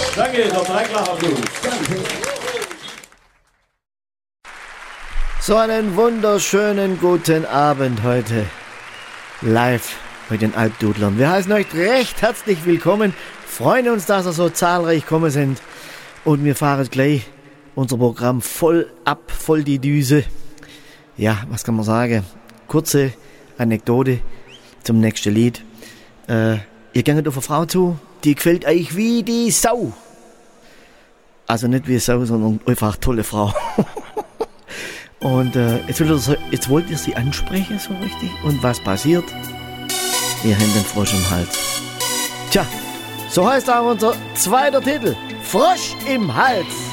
Danke, der Dreiklacher Blues. Danke. So einen wunderschönen guten Abend heute. Live bei den Alpdudlern. Wir heißen euch recht herzlich willkommen. Freuen uns, dass ihr so zahlreich gekommen sind. Und wir fahren gleich unser Programm voll ab, voll die Düse. Ja, was kann man sagen? Kurze Anekdote zum nächsten Lied. Ihr geht auf eine Frau zu, die gefällt euch wie die Sau. Also nicht wie Sau, sondern einfach tolle Frau. Und jetzt wollt ihr sie ansprechen so richtig. Und was passiert? Ihr habt den Frosch im Hals. Tja, so heißt auch unser zweiter Titel. Frosch im Hals.